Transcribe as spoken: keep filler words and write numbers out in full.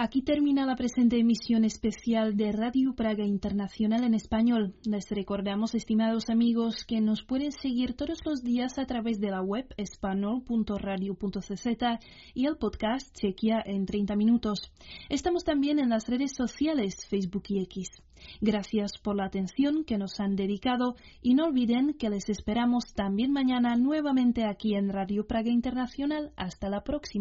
Aquí termina la presente emisión especial de Radio Praga Internacional en español. Les recordamos, estimados amigos, que nos pueden seguir todos los días a través de la web espanol punto radio punto c z y el podcast Chequia en treinta minutos. Estamos también en las redes sociales Facebook y X. Gracias por la atención que nos han dedicado y no olviden que les esperamos también mañana nuevamente aquí en Radio Praga Internacional. Hasta la próxima.